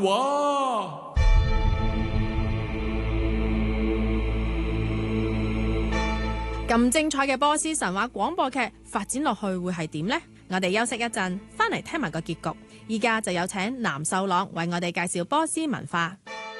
話。 咁精彩嘅波斯神話廣播劇發展落去會係點呢？我哋休息一陣，翻嚟聽埋個結局。依家就有請藍秀朗為我哋介紹波斯文化。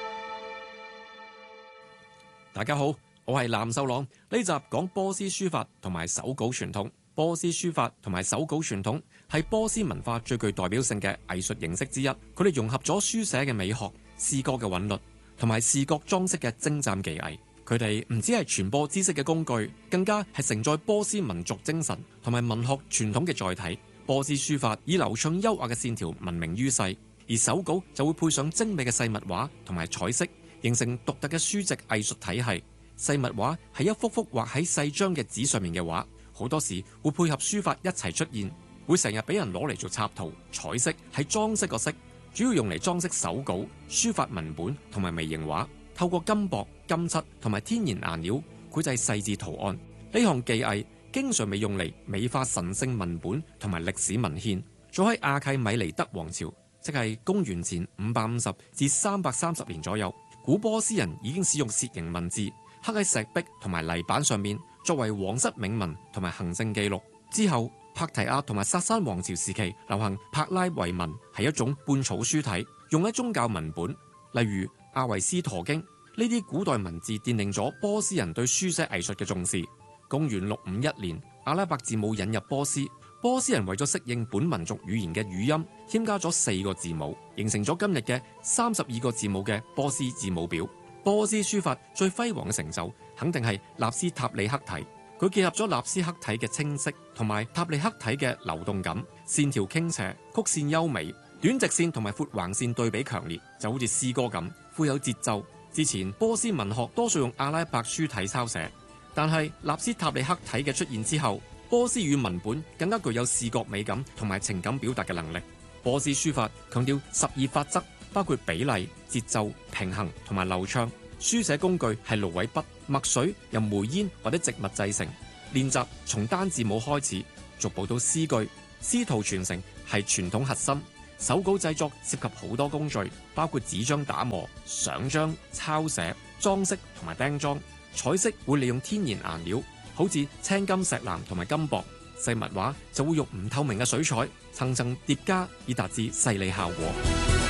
大家好，我係藍秀朗。呢集講波斯書法同埋手稿傳統。波斯書法同埋手稿傳統係波斯文化最具代表性嘅藝術形式之一。佢哋融合咗書寫嘅美學、詩歌嘅韻律同埋視覺裝飾嘅精湛技藝。佢哋唔止係傳播知識嘅工具，更加係承載波斯民族精神同埋文學傳統嘅載體。波斯書法以流暢優雅嘅線條聞名於世，而手稿就會配上精美嘅細密畫同埋彩色，形成獨特嘅書籍藝術體系。細密畫係一幅幅畫喺細張嘅紙上面嘅畫，好多時會配合書法一齊出現，會成日俾人攞嚟做插圖。彩色係裝飾個色，主要用嚟裝飾手稿、書法文本同埋微型畫。透過金箔、金漆同埋天然顏料繪製細緻圖案，呢項技藝經常被用嚟美化神聖文本同埋歷史文獻。早喺亞契米尼德王朝，即係公元前550至330年左右，古波斯人已經使用楔形文字刻喺石壁同埋泥板上面，作為皇室銘文同埋行政記錄。之後，帕提亞同埋薩珊王朝時期流行柏拉維文，係一種半草書體，用喺宗教文本，例如阿維斯陀經。呢啲古代文字奠定咗波斯人對書寫藝術嘅重視。公元651年，阿拉伯字母引入波斯，波斯人為咗適應本民族語言嘅語音，添加咗4個字母，形成咗今日嘅32個字母嘅波斯字母表。波斯書法最輝煌嘅成就，肯定係納斯塔利克體。佢結合咗納斯克體嘅清晰同埋塔利克體嘅流動感，線條傾斜，曲線優美，短直線同埋闊橫線對比強烈，就好似詩歌咁，富有節奏。之前波斯文學多數用阿拉伯書體抄寫，但係納斯塔利克體嘅出現之後，波斯語文本更加具有視覺美感同埋情感表達嘅能力。波斯書法強調12法則，包括比例、節奏、平衡同埋流暢。書寫工具係蘆葦筆、墨水由煤煙或者植物製成。練習從單字母開始，逐步到詩句，師徒傳承係傳統核心。手稿製作涉及好多工序，包括紙張打磨、上漿、抄寫、裝飾同埋釘裝。彩色會利用天然顏料，好似青金石藍同埋金箔。細密畫就會用唔透明嘅水彩，層層疊加以達至細膩效果。